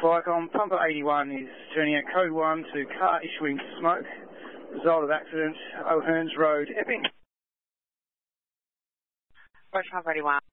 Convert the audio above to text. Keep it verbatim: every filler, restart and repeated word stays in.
Flycom, Pumper eighty-one is turning out code one to car issuing smoke. Result of accident, O'Hearns Road, Epping. Roger, Pumper eighty-one.